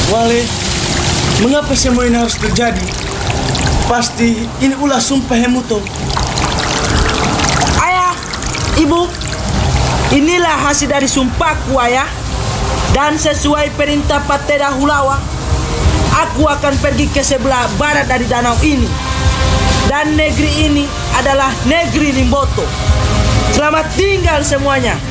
Wale, mengapa semua ini harus terjadi? Pasti ini ulah sumpah Hemuto. Ayah, ibu, inilah hasil dari sumpahku, ayah. Dan sesuai perintah Pateda Hulawa, aku akan pergi ke sebelah barat dari danau ini. Dan negeri ini adalah negeri Limboto. Selamat tinggal semuanya.